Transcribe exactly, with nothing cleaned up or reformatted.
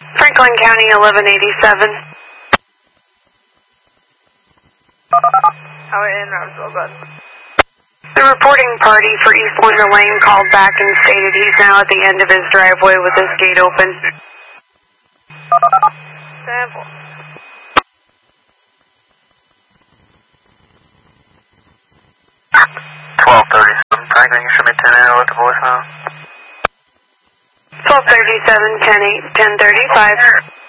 Franklin County, eleven eighty-seven. Highway in Roswell, bud. The reporting party for East Winter Lane called back and stated he's now at the end of his driveway with his gate open. Sample. twelve thirty-seven, Franklin, you should be ten eight with the voicemail. twelve thirty-seven, ten eight, ten thirty-five.